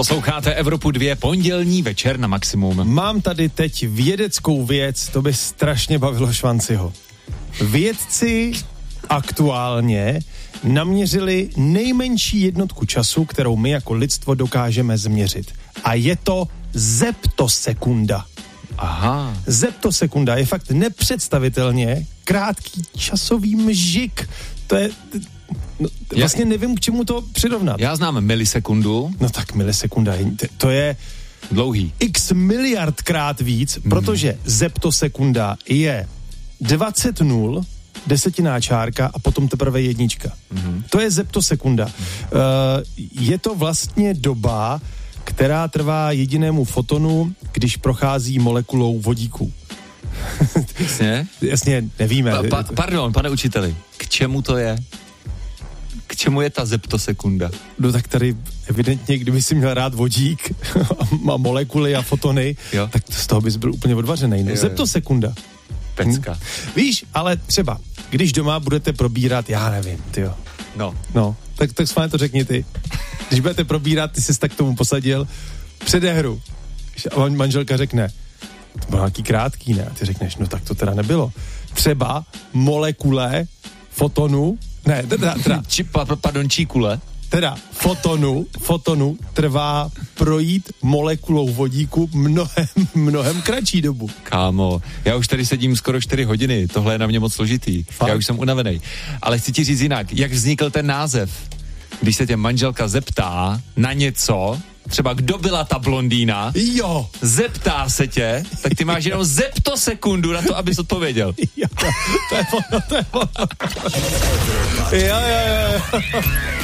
Posloucháte Evropu 2, pondělní večer na Maximum. Mám tady teď vědeckou věc, to by strašně bavilo Švanciho. Vědci aktuálně naměřili nejmenší jednotku času, kterou my jako lidstvo dokážeme změřit. A je to zeptosekunda. Aha. Zeptosekunda je fakt nepředstavitelně krátký časový mžik. To je... No, vlastně nevím, k čemu to přirovnat. Já znám milisekundu. No tak milisekunda, to je... Dlouhý. X miliardkrát víc, protože zeptosekunda je 20 nul, desetinná čárka a potom teprve jednička. To je zeptosekunda. Je to vlastně doba, která trvá jedinému fotonu, když prochází molekulou vodíku. Jasně? Jasně, nevíme. Pardon, pane učiteli, k čemu to je? K čemu je ta zeptosekunda? No tak tady evidentně, kdyby si měl rád vodík a molekuly a fotony, jo, tak z toho bys byl úplně odvařenej. No, zeptosekunda. Pecka. Víš, ale třeba, když doma budete probírat, já nevím, tyjo. No, tak s vámi to řekni ty. Když budete probírat, ty jsi tak k tomu posadil, předehru. A manželka řekne, to bylo nějaký krátký, ne? A ty řekneš, no tak to teda nebylo. Třeba molekule fotonu, ne, teda číkule. Teda fotonu trvá projít molekulou vodíku mnohem kratší dobu. Kámo, já už tady sedím skoro 4 hodiny, tohle je na mě moc složitý. Fakt? Já už jsem unavený. Ale chci ti říct jinak, jak vznikl ten název? Když se tě manželka zeptá na něco, třeba kdo byla ta blondýna, jo, zeptá se tě, tak ty máš jenom zeptosekundu na to, abys odpověděl. Jo, to je ono. Jo.